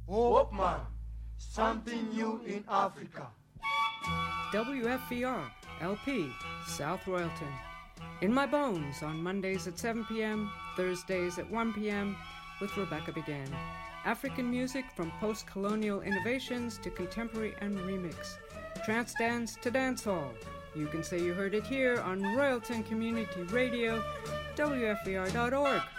Hope Man, something new in Africa. WFVR, LP, South Royalton. In My Bones on Mondays at 7 p.m., Thursdays at 1 p.m. with Rebecca Began. African music from post-colonial innovations to contemporary and remix. Trance dance to dancehall. You can say you heard it here on Royalton Community Radio, WFVR.org.